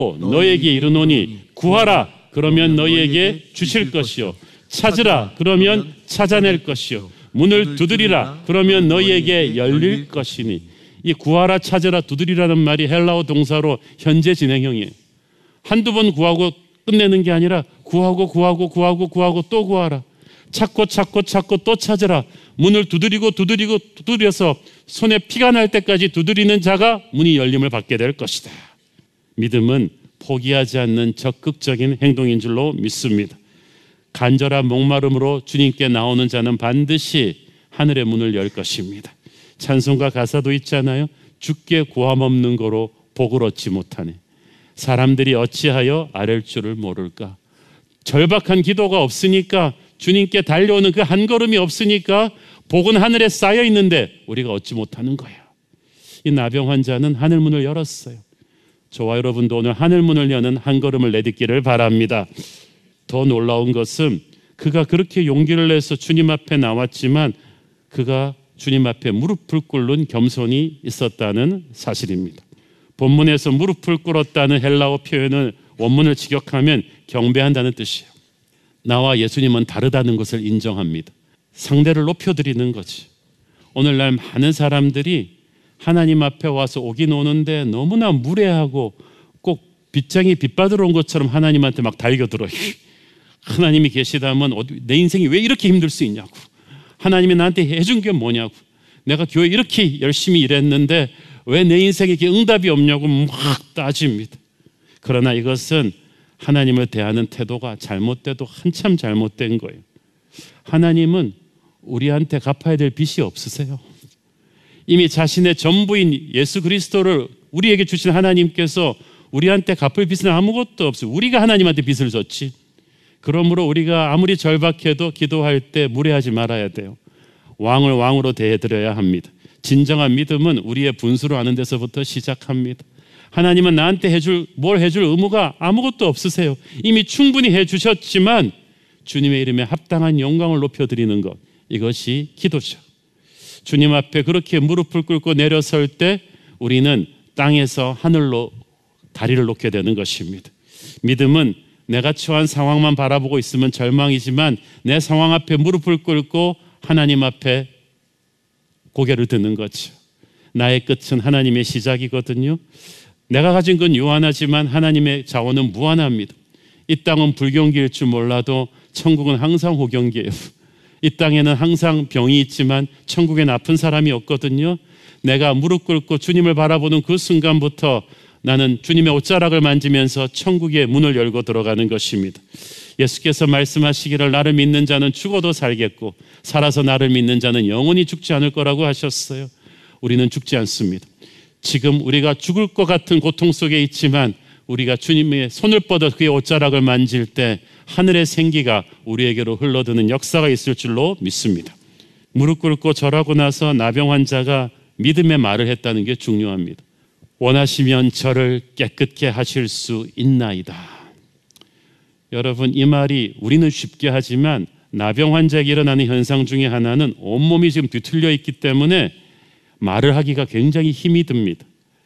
너에게 이르노니 구하라 그러면 너희에게 주실 것이요 찾으라 그러면 찾아낼 것이요 문을 두드리라 그러면 너희에게 열릴 것이니. 이 구하라 찾으라 두드리라는 말이 헬라어 동사로 현재 진행형이에요. 한두 번 구하고 끝내는 게 아니라 구하고 또 구하라. 찾고 또 찾으라. 문을 두드려서 손에 피가 날 때까지 두드리는 자가 문이 열림을 받게 될 것이다. 믿음은 포기하지 않는 적극적인 행동인 줄로 믿습니다. 간절한 목마름으로 주님께 나오는 자는 반드시 하늘의 문을 열 것입니다. 찬송가 가사도 있잖아요. 주께 구함 없는 거로 복을 얻지 못하네. 사람들이 어찌하여 아랠 줄을 모를까. 절박한 기도가 없으니까, 주님께 달려오는 그 한 걸음이 없으니까 복은 하늘에 쌓여 있는데 우리가 얻지 못하는 거예요. 이 나병 환자는 하늘문을 열었어요. 저와 여러분도 오늘 하늘문을 여는 한 걸음을 내딛기를 바랍니다. 더 놀라운 것은 그가 그렇게 용기를 내서 주님 앞에 나왔지만 그가 주님 앞에 무릎을 꿇는 겸손이 있었다는 사실입니다. 본문에서 무릎을 꿇었다는 헬라어 표현을 원문을 직역하면 경배한다는 뜻이에요. 나와 예수님은 다르다는 것을 인정합니다. 상대를 높여드리는 거지. 오늘날 많은 사람들이 하나님 앞에 와서 오긴 오는데 너무나 무례하고 꼭 빗장이 빗받으러 온 것처럼 하나님한테 막 달겨들어요. 하나님이 계시다면 내 인생이 왜 이렇게 힘들 수 있냐고. 하나님이 나한테 해준 게 뭐냐고. 내가 교회 이렇게 열심히 일했는데 왜 내 인생에 응답이 없냐고 막 따집니다. 그러나 이것은 하나님을 대하는 태도가 잘못돼도 한참 잘못된 거예요. 하나님은 우리한테 갚아야 될 빚이 없으세요. 이미 자신의 전부인 예수 그리스도를 우리에게 주신 하나님께서 우리한테 갚을 빚은 아무것도 없어요. 우리가 하나님한테 빚을 졌지. 그러므로 우리가 아무리 절박해도 기도할 때 무례하지 말아야 돼요. 왕을 왕으로 대해드려야 합니다. 진정한 믿음은 우리의 분수를 아는 데서부터 시작합니다. 하나님은 나한테 뭘 해줄 의무가 아무것도 없으세요. 이미 충분히 해주셨지만 주님의 이름에 합당한 영광을 높여드리는 것, 이것이 기도죠. 주님 앞에 그렇게 무릎을 꿇고 내려설 때 우리는 땅에서 하늘로 다리를 놓게 되는 것입니다. 믿음은 내가 처한 상황만 바라보고 있으면 절망이지만 내 상황 앞에 무릎을 꿇고 하나님 앞에 고개를 드는 거죠. 나의 끝은 하나님의 시작이거든요. 내가 가진 건 유한하지만 하나님의 자원은 무한합니다. 이 땅은 불경기일 줄 몰라도 천국은 항상 호경기예요. 이 땅에는 항상 병이 있지만 천국엔 아픈 사람이 없거든요. 내가 무릎 꿇고 주님을 바라보는 그 순간부터 나는 주님의 옷자락을 만지면서 천국의 문을 열고 들어가는 것입니다. 예수께서 말씀하시기를 나를 믿는 자는 죽어도 살겠고 살아서 나를 믿는 자는 영원히 죽지 않을 거라고 하셨어요. 우리는 죽지 않습니다. 지금 우리가 죽을 것 같은 고통 속에 있지만 우리가 주님의 손을 뻗어 그의 옷자락을 만질 때 하늘의 생기가 우리에게로 흘러드는 역사가 있을 줄로 믿습니다. 무릎 꿇고 절하고 나서 나병 환자가 믿음의 말을 했다는 게 중요합니다. 원하시면 저를 깨끗게 하실 수 있나이다. 여러분, 이 말이 우리는 쉽게 하지만 나병 환자에게 일어나는 현상 중에 하나는 온몸이 지금 뒤틀려 있기 때문에 말을 하기가 굉장히 힘이 듭니다.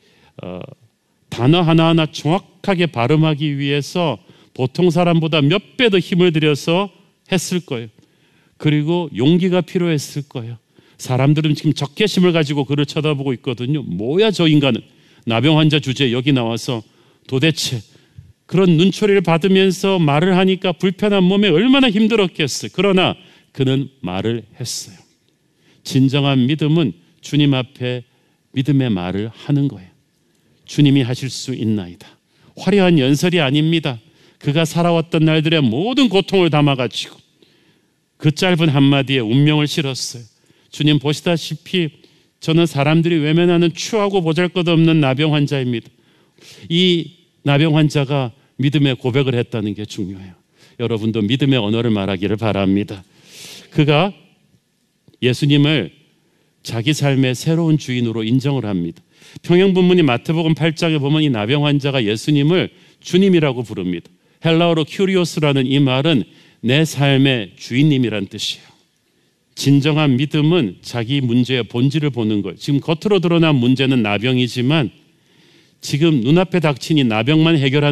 단어 하나하나 정확하게 발음하기 위해서 보통 사람보다 몇 배 더 힘을 들여서 했을 거예요. 그리고 용기가 필요했을 거예요. 사람들은 지금 적개심을 가지고 그를 쳐다보고 있거든요. 뭐야 저 인간은. 나병 환자 주제에 여기 나와서 도대체 그런 눈초리를 받으면서 말을 하니까 불편한 몸에 얼마나 힘들었겠어요. 그러나 그는 말을 했어요. 진정한 믿음은 주님 앞에 믿음의 말을 하는 거예요. 주님이 하실 수 있나이다. 화려한 연설이 아닙니다. 그가 살아왔던 날들의 모든 고통을 담아가지고 그 짧은 한마디에 운명을 실었어요. 주님 보시다시피 저는 사람들이 외면하는 추하고 보잘것없는 나병 환자입니다. 이 나병 환자가 믿음의 고백을 했다는 게 중요해요. 여러분도 믿음의 언어를 말하기를 바랍니다. 그가 예수님을 자기 삶의 새로운 주인으로 인정을 합니다. 평행본문이 마태복음 8장에 보면 이 나병 환자가 예수님을 주님이라고 부릅니다. 헬라어로 큐리오스라는 이 말은 내 삶의 주인님이란 뜻이에요. 진정한 믿음은 자기 문제의 본질을 보는 거예요. 지금 겉으로 드러난 문제는 나병이지만 지금 눈앞에 닥친 이 나병만 해결하는